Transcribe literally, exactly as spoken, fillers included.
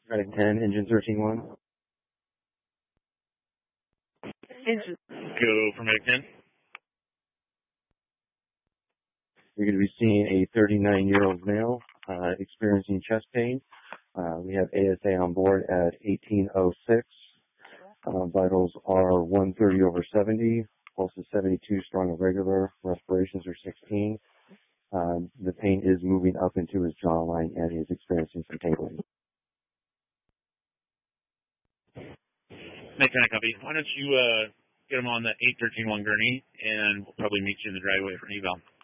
Medic ten, engine thirteen one. Engine. Go for Medic ten. You're going to be seeing a thirty-nine-year-old male uh, experiencing chest pain. Uh, we have A S A on board at eighteen oh six. Uh, vitals are one thirty over seventy. Pulse is seventy-two, strong and regular. Respirations are sixteen. Uh, the pain is moving up into his jawline and he is experiencing some tingling. Nice kind of copy. Why don't you uh, get him on the eight thirteen one gurney, and we'll probably meet you in the driveway for an eval.